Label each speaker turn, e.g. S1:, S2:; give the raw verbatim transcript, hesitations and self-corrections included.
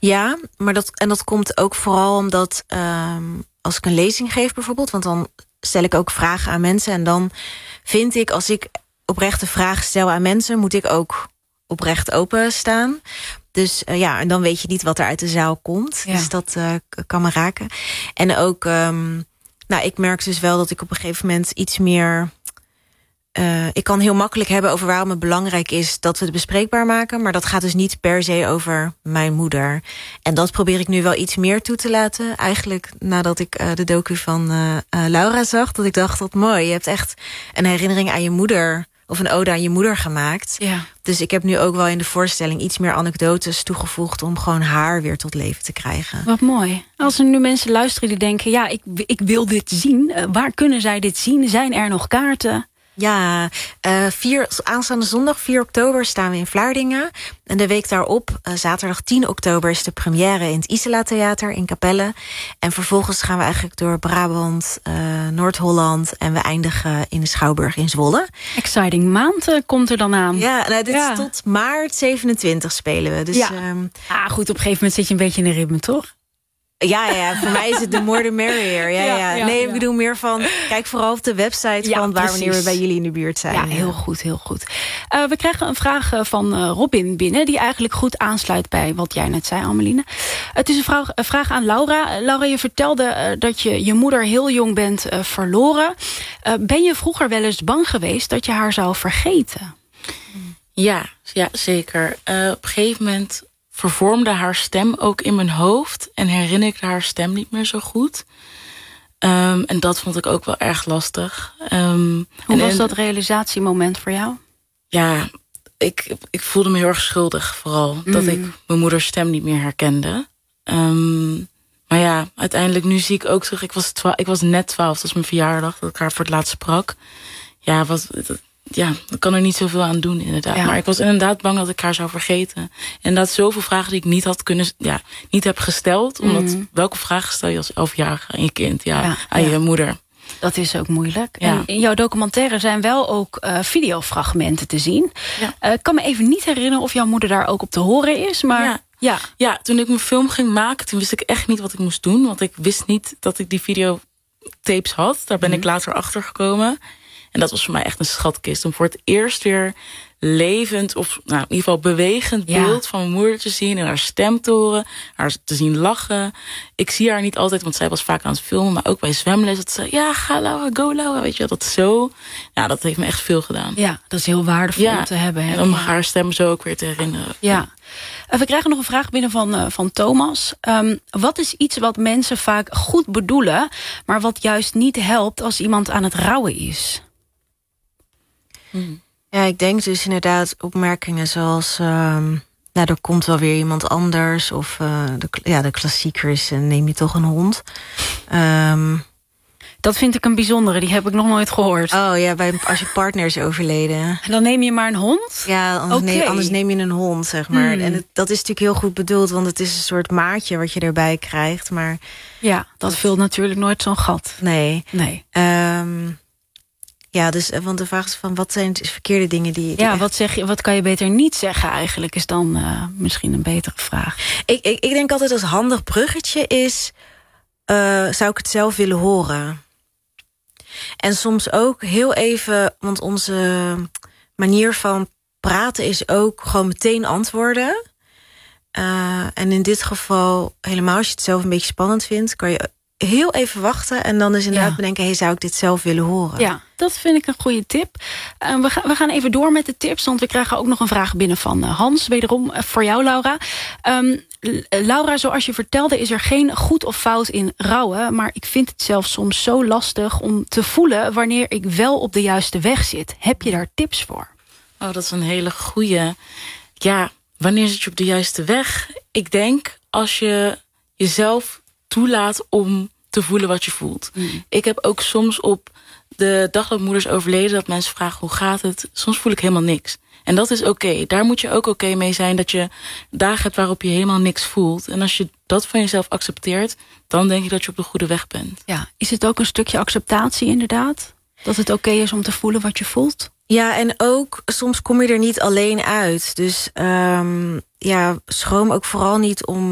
S1: Ja, maar dat, en dat komt ook vooral omdat um, als ik een lezing geef bijvoorbeeld, want dan stel ik ook vragen aan mensen en dan vind ik, als ik oprechte vragen stel aan mensen, moet ik ook oprecht openstaan. Dus uh, ja, en dan weet je niet wat er uit de zaal komt. Ja. Dus dat uh, kan me raken. En ook, um, nou, ik merk dus wel dat ik op een gegeven moment iets meer... Uh, ik kan heel makkelijk hebben over waarom het belangrijk is dat we het bespreekbaar maken. Maar dat gaat dus niet per se over mijn moeder. En dat probeer ik nu wel iets meer toe te laten. Eigenlijk nadat ik uh, de docu van uh, uh, Laura zag. Dat ik dacht, wat mooi. Je hebt echt een herinnering aan je moeder. Of een ode aan je moeder gemaakt. Ja. Dus ik heb nu ook wel in de voorstelling iets meer anekdotes toegevoegd om gewoon haar weer tot leven te krijgen.
S2: Wat mooi. Als er nu mensen luisteren die denken, ja, ik, ik wil dit zien. Uh, waar kunnen zij dit zien? Zijn er nog kaarten?
S1: Ja, uh, vier, aanstaande zondag vier oktober staan we in Vlaardingen. En de week daarop, uh, zaterdag tien oktober... is de première in het Isela Theater in Capelle. En vervolgens gaan we eigenlijk door Brabant, uh, Noord-Holland... en we eindigen in de Schouwburg in Zwolle.
S2: Exciting maand uh, komt er dan aan.
S1: Ja, nou, dit ja. is tot maart zevenentwintig spelen we. Dus,
S2: ja. Um, ah, goed, op een gegeven moment zit je een beetje in de ritme, toch?
S1: Ja, ja, voor mij is het de more the merrier. Ja, ja, ja. Nee, ik bedoel meer van, kijk vooral op de website ja, van waar precies. wanneer we bij jullie in de buurt zijn.
S2: Ja, heel goed, heel goed. Uh, we krijgen een vraag van uh, Robin binnen, die eigenlijk goed aansluit bij wat jij net zei, Ammeline. Het is een vraag, een vraag aan Laura. Uh, Laura, je vertelde uh, dat je je moeder heel jong bent uh, verloren. Uh, ben je vroeger wel eens bang geweest dat je haar zou vergeten?
S3: Ja, ja zeker. Uh, op een gegeven moment vervormde haar stem ook in mijn hoofd en herinnerde haar stem niet meer zo goed. Um, en dat vond ik ook wel erg lastig. Um,
S2: Hoe
S3: en,
S2: was dat realisatiemoment voor jou?
S3: Ja, ik, ik voelde me heel erg schuldig vooral. Mm. Dat ik mijn moeders stem niet meer herkende. Um, maar ja, uiteindelijk nu zie ik ook terug. Ik was, twa- ik was net twaalf, dat was mijn verjaardag, dat ik haar voor het laatst sprak. Ja, wat... Ja, ik kan er niet zoveel aan doen, inderdaad. Ja. Maar ik was inderdaad bang dat ik haar zou vergeten. Inderdaad, zoveel vragen die ik niet had kunnen, ja, niet heb gesteld. Omdat, mm. welke vragen stel je als elfjarige aan je kind? Ja, ja aan ja. je moeder.
S2: Dat is ook moeilijk. Ja. En in jouw documentaire zijn wel ook uh, videofragmenten te zien. Ja. Uh, ik kan me even niet herinneren of jouw moeder daar ook op te horen is. Maar
S3: ja. Ja. ja, toen ik mijn film ging maken, toen wist ik echt niet wat ik moest doen. Want ik wist niet dat ik die videotapes had. Daar ben mm. ik later achter gekomen. En dat was voor mij echt een schatkist. Om voor het eerst weer levend, of nou, in ieder geval bewegend beeld ja. van mijn moeder te zien. En haar stem te horen, haar te zien lachen. Ik zie haar niet altijd, want zij was vaak aan het filmen. Maar ook bij zwemles. Dat ze, ja, ga Laura, go Laura. Weet je wel, dat zo. Ja, dat heeft me echt veel gedaan.
S2: Ja, dat is heel waardevol ja. om te hebben. Hè?
S3: En om haar stem zo ook weer te herinneren.
S2: Ja. We krijgen nog een vraag binnen van, uh, van Thomas. Um, wat is iets wat mensen vaak goed bedoelen, maar wat juist niet helpt als iemand aan het rouwen is?
S1: Ja, ik denk dus inderdaad opmerkingen zoals Um, nou, er komt wel weer iemand anders. Of uh, de, ja, de klassieker is, uh, neem je toch een hond. Um,
S2: dat vind ik een bijzondere, die heb ik nog nooit gehoord.
S1: Oh ja, bij, als je partner is overleden.
S2: En dan neem je maar een hond?
S1: Ja, anders, okay. neem, anders neem je een hond, zeg maar. Hmm. En het, dat is natuurlijk heel goed bedoeld, want het is een soort maatje wat je erbij krijgt. Maar
S2: ja, dat, dat vult natuurlijk nooit zo'n gat.
S1: Nee.
S2: Nee.
S1: Um, Ja, dus, want de vraag is van, wat zijn de verkeerde dingen die... die
S2: ja,
S1: echt...
S2: wat, zeg je, wat kan je beter niet zeggen eigenlijk, is dan uh, misschien een betere vraag.
S1: Ik, ik, ik denk altijd als handig bruggetje is, uh, zou ik het zelf willen horen. En soms ook heel even, want onze manier van praten is ook gewoon meteen antwoorden. Uh, en in dit geval, helemaal als je het zelf een beetje spannend vindt, kan je heel even wachten en dan dus inderdaad ja. bedenken, hey, zou ik dit zelf willen horen?
S2: Ja, dat vind ik een goede tip. Uh, we, ga, we gaan even door met de tips, want we krijgen ook nog een vraag binnen van uh, Hans, wederom uh, voor jou, Laura. Um, Laura, zoals je vertelde, is er geen goed of fout in rouwen, maar ik vind het zelf soms zo lastig om te voelen wanneer ik wel op de juiste weg zit. Heb je daar tips voor?
S3: Oh, dat is een hele goeie. Ja, wanneer zit je op de juiste weg? Ik denk als je jezelf toelaat om te voelen wat je voelt. Mm. Ik heb ook soms op de dag dat moeders overleden, dat mensen vragen hoe gaat het? Soms voel ik helemaal niks. En dat is oké. Okay. Daar moet je ook oké okay mee zijn dat je dagen hebt waarop je helemaal niks voelt. En als je dat van jezelf accepteert, dan denk ik dat je op de goede weg bent.
S2: Ja, is het ook een stukje acceptatie inderdaad? Dat het oké okay is om te voelen wat je voelt?
S1: Ja, en ook soms kom je er niet alleen uit. Dus um, ja, schroom ook vooral niet om